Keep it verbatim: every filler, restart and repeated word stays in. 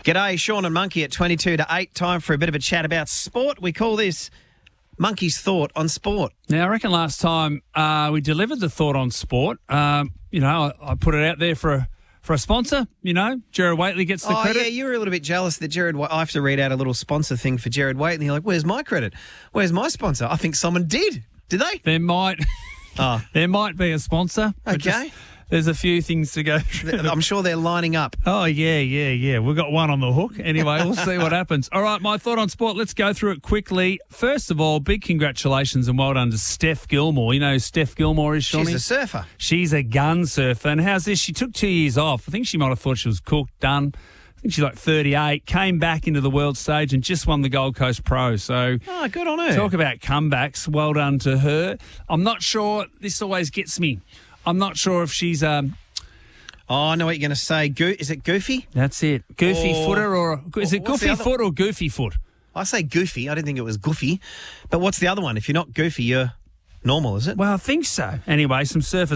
G'day, Sean and Monkey at twenty-two to eight. Time for a bit of a chat about sport. We call this Monkey's Thought on Sport. Now, I reckon last time uh, we delivered the thought on sport, um, you know, I, I put it out there for a, for a sponsor, you know. Jared Waitley gets the oh, credit. yeah, you were a little bit jealous that Jared... I have to read out a little sponsor thing for Jared Waitley. And you're like, where's my credit? Where's my sponsor? I think someone did. Did they? There might, Oh. there might be a sponsor. Okay. Just, there's a few things to go through. I'm sure they're lining up. Oh, yeah, yeah, yeah. We've got one on the hook. Anyway, we'll see what happens. All right, my thought on sport. Let's go through it quickly. First of all, big congratulations and well done to Steph Gilmore. You know who Steph Gilmore is, Shawnee? She's a surfer. She's a gun surfer. And how's this? She took two years off. I think she might have thought she was cooked, done. I think she's like thirty-eight, came back into the world stage and just won the Gold Coast Pro. So Oh, good on her. talk about comebacks. Well done to her. I'm not sure. This always gets me. I'm not sure if she's... Um, Oh, I know what you're going to say. Go- is it Goofy? That's it. Goofy Or- footer or... Is it what's the Goofy other- foot or Goofy foot? I say Goofy. I didn't think it was Goofy. But what's the other one? If you're not Goofy, you're normal, is it? Well, I think so. Anyway, some surfers